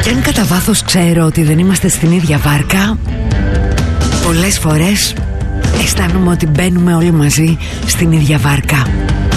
Κι αν κατά βάθος ξέρω ότι δεν είμαστε στην ίδια βάρκα, πολλές φορές αισθάνομαι ότι μπαίνουμε όλοι μαζί στην ίδια βάρκα.